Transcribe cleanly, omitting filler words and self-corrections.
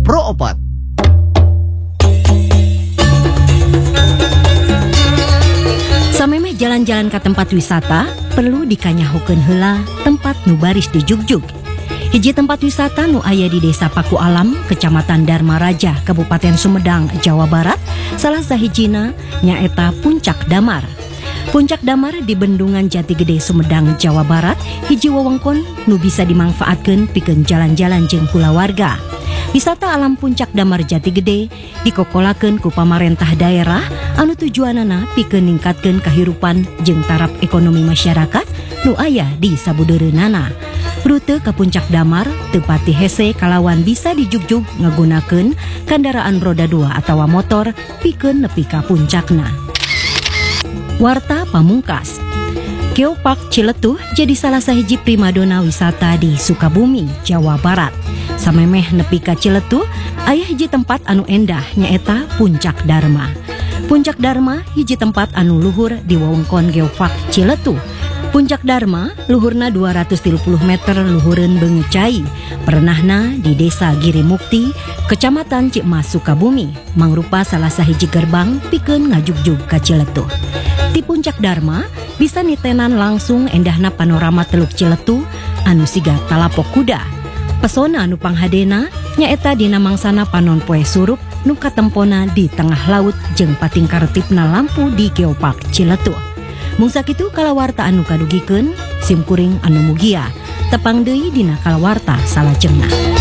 Pro Opat. Samemeh jalan-jalan ke tempat wisata, perlu dikanyahukeun heula tempat nu baris di Jugjug. Hiji tempat wisata nu aya di Desa Paku Alam, Kecamatan Dharma Raja, Kabupaten Sumedang, Jawa Barat, salah sahijina nyaeta Puncak Damar. Puncak Damar di Bendungan Jatigede, Sumedang, Jawa Barat, hiji wewengkon nu bisa dimanfaatkeun pikeun jalan-jalan jeung kulawarga. Wisata alam Puncak Damar Jatigede dikokolakeun ku pamarentah daerah anu tujuanana pikeun ningkatkeun kahirupan jeung taraf ekonomi masyarakat nu aya di sabudeureunana. Rute ke Puncak Damar teu pati hese kalawan bisa di Jugjug ngagunakeun kendaraan roda 2 atawa motor pikeun nepi ka puncakna. Warta pamungkas. Geopark Ciletuh jadi salah sahiji primadona wisata di Sukabumi, Jawa Barat. Samemeh nepi ka Ciletuh, aya hiji tempat anu endah nyaeta Puncak Dharma. Puncak Dharma hiji tempat anu luhur di wewengkon Geopark Ciletuh. Puncak Dharma luhurna 230 meter luhureun Beungeut Cai. Perenahna di Desa Giri Mukti, Kecamatan Cikmas, Sukabumi, mangrupa salah sahiji gerbang pikeun ngajugjug ka Ciletuh. Di Puncak Dharma bisa nitenan langsung endahna panorama Teluk Ciletuh anu siga talapok kuda. Pesona anu panghadena nyaeta dina mangsana panon poe surup nu katempona di tengah laut jeung patingkaretipna lampu di Geopark Ciletuh. Mung sakitu kalawarta anu kadugikeun, simkuring anu mugia. Tepang deui dina kalawarta salajengna.